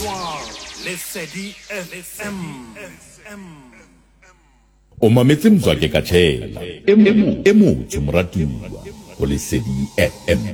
soir, Lesedi FM. O mametse Mzwakhe Kathela, e motho moratuwa ho Lesedi FM.